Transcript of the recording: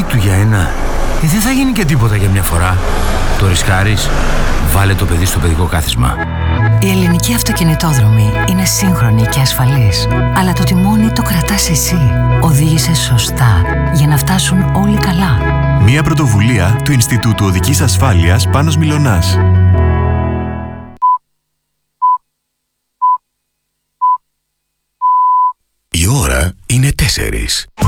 του για ένα. Δεν θα γίνει και τίποτα για μια φορά. Το ρισκάρεις? Βάλε το παιδί στο παιδικό κάθισμα. Η ελληνική αυτοκινητόδρομη είναι σύγχρονη και ασφαλής. Αλλά το τιμόνι το κρατάς εσύ. Οδήγησε σωστά για να φτάσουν όλοι καλά. Μια πρωτοβουλία του Ινστιτούτου Οδικής Ασφάλειας Πάνος Μιλωνάς. Η ώρα είναι 4.